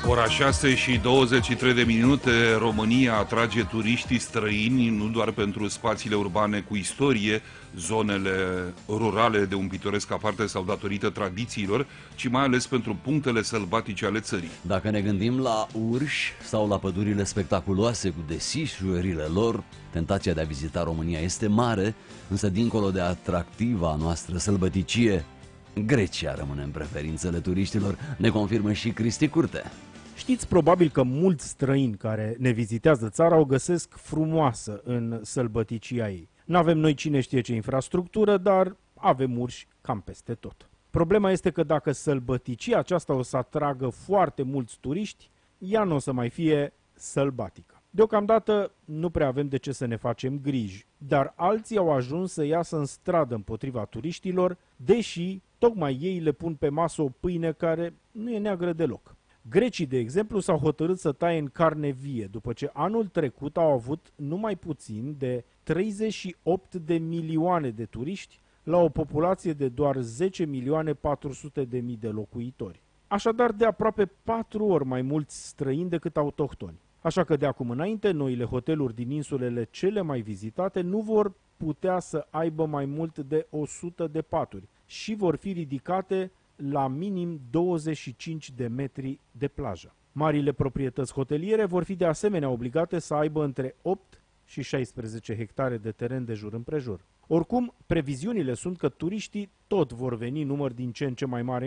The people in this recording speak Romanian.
Ora 6:23, România atrage turiștii străini nu doar pentru spațiile urbane cu istorie, zonele rurale de un pitoresc aparte sau datorită tradițiilor, ci mai ales pentru punctele sălbatice ale țării. Dacă ne gândim la urși sau la pădurile spectaculoase cu desișurile lor, tentația de a vizita România este mare, însă dincolo de atractiva noastră sălbăticie, Grecia rămâne în preferințele turiștilor, ne confirmă și Cristi Curte. Știți probabil că mulți străini care ne vizitează țara o găsesc frumoasă în sălbăticia ei. N-avem noi cine știe ce infrastructură, dar avem urși cam peste tot. Problema este că dacă sălbăticia aceasta o să atragă foarte mulți turiști, ea nu o să mai fie sălbatică. Deocamdată nu prea avem de ce să ne facem griji, dar alții au ajuns să iasă în stradă împotriva turiștilor, deși tocmai ei le pun pe masă o pâine care nu e neagră deloc. Grecii, de exemplu, s-au hotărât să taie în carne vie, după ce anul trecut au avut numai puțin de 38 de milioane de turiști la o populație de doar 10.400.000 de locuitori. Așadar, de aproape 4 ori mai mulți străini decât autohtoni. Așa că de acum înainte, noile hoteluri din insulele cele mai vizitate nu vor putea să aibă mai mult de 100 de paturi și vor fi ridicate la minim 25 de metri de plajă. Marile proprietăți hoteliere vor fi de asemenea obligate să aibă între 8 și 16 hectare de teren de jur împrejur. Oricum, previziunile sunt că turiștii tot vor veni număr din ce în ce mai mare